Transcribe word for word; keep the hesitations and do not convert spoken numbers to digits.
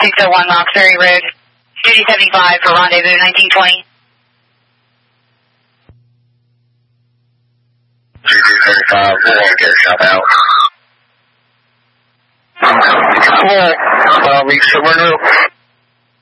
six oh one Roxbury Road, Duty seventy-five for rendezvous nineteen twenty. Duty seventy-five, we'll want to get a shot out. Well, uh, we surrender